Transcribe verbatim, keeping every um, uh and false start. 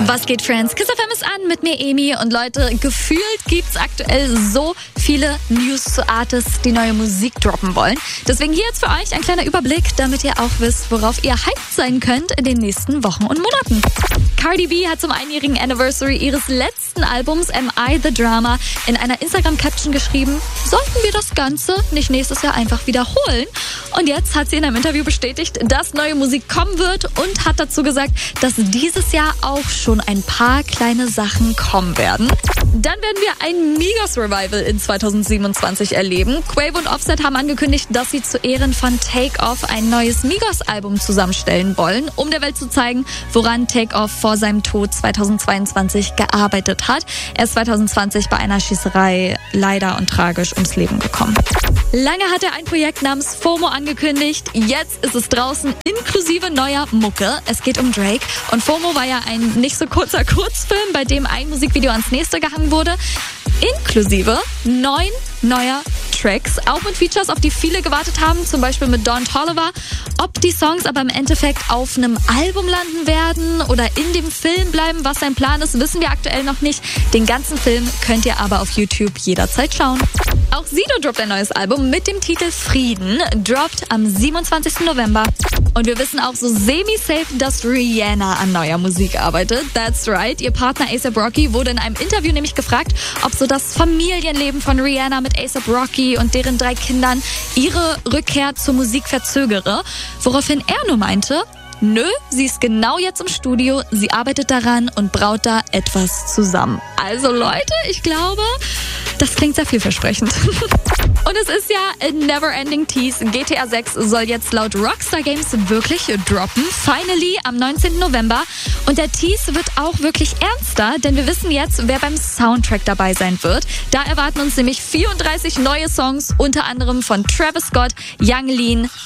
Was geht, Friends? Kiss F M ist an mit mir, Emi. Und Leute, gefühlt gibt's aktuell so viele News zu Artists, die neue Musik droppen wollen. Deswegen hier jetzt für euch ein kleiner Überblick, damit ihr auch wisst, worauf ihr hyped sein könnt in den nächsten Wochen und Monaten. Cardi B hat zum einjährigen Anniversary ihres letzten Albums Am I the Drama in einer Instagram-Caption geschrieben, sollten wir das Ganze nicht nächstes Jahr einfach wiederholen? Und jetzt hat sie in einem Interview bestätigt, dass neue Musik kommen wird und hat dazu gesagt, dass dieses Jahr auch schon ein paar kleine Sachen kommen werden. Dann werden wir ein Migos-Revival in zwanzig siebenundzwanzig erleben. Quavo und Offset haben angekündigt, dass sie zu Ehren von Take Off ein neues Migos-Album zusammenstellen wollen, um der Welt zu zeigen, woran Take Off vor seinem Tod zweitausendzweiundzwanzig gearbeitet hat. Er ist zwanzig zwanzig bei einer Schießerei leider und tragisch ums Leben gekommen. Lange hat er ein Projekt namens FOMO angekündigt. Jetzt ist es draußen, inklusive neuer Mucke. Es geht um Drake. Und FOMO war ja ein nicht so kurzer Kurzfilm, bei dem ein Musikvideo ans nächste gehangen wurde. Inklusive neun neuer Tracks, auch mit Features, auf die viele gewartet haben, zum Beispiel mit Don Toliver. Ob die Songs aber im Endeffekt auf einem Album landen werden oder in dem Film bleiben, was sein Plan ist, wissen wir aktuell noch nicht. Den ganzen Film könnt ihr aber auf YouTube jederzeit schauen. Auch Sido droppt ein neues Album mit dem Titel Frieden, droppt am siebenundzwanzigsten November. Und wir wissen auch so semi-safe, dass Rihanna an neuer Musik arbeitet. That's right, ihr Partner A$AP Rocky wurde in einem Interview nämlich gefragt, ob so das Familienleben von Rihanna mit A$AP Rocky und deren drei Kindern ihre Rückkehr zur Musik verzögere. Woraufhin er nur meinte, nö, sie ist genau jetzt im Studio, sie arbeitet daran und braut da etwas zusammen. Also Leute, ich glaube, das klingt sehr vielversprechend. Und es ist ja a never-ending tease. G T A sechs soll jetzt laut Rockstar Games wirklich droppen. Finally am neunzehnten November. Und der Tease wird auch wirklich ernster, denn wir wissen jetzt, wer beim Soundtrack dabei sein wird. Da erwarten uns nämlich vierunddreißig neue Songs, unter anderem von Travis Scott, Young Lean,